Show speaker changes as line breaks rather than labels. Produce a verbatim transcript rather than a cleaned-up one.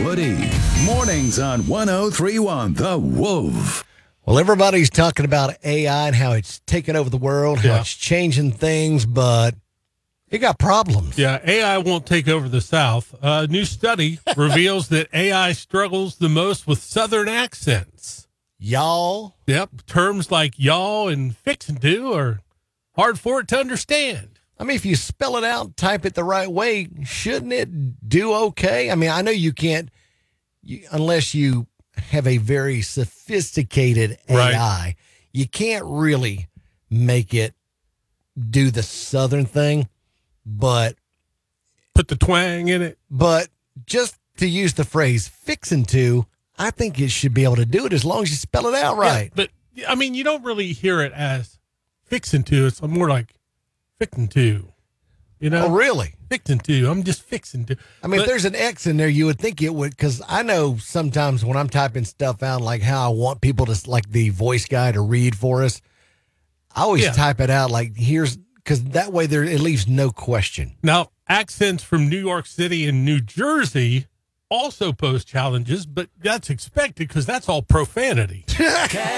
Woody. Mornings on one oh three one The Wolf.
Well, everybody's talking about A I and how it's taking over the world, how
Yeah.
it's changing things, but it got problems.
Yeah, A I won't take over the South. A new study reveals that A I struggles the most with Southern accents.
Y'all,
Yep, terms like y'all and fixin' to are hard for it to understand.
I mean, if you spell it out, type it the right way, shouldn't it do okay? I mean, I know you can't, you, unless you have a very sophisticated A I,
Right.
you can't really make it do the Southern thing, but
Put the twang in it.
But just to use the phrase fixing to, I think it should be able to do it as long as you spell it out right.
Yeah, but, I mean, you don't really hear it as fixin' to. It's more like fixin' to. You know?
Oh, really?
Fixin' to. I'm just fixin' to.
I mean,
But-
if there's an X in there, you would think it would, because I know sometimes when I'm typing stuff out, like how I want people to, like the voice guy to read for us, I always
Yeah.
type it out like, here's, because that way there it leaves no question.
Now, accents from New York City and New Jersey also pose challenges, but that's expected because that's all profanity.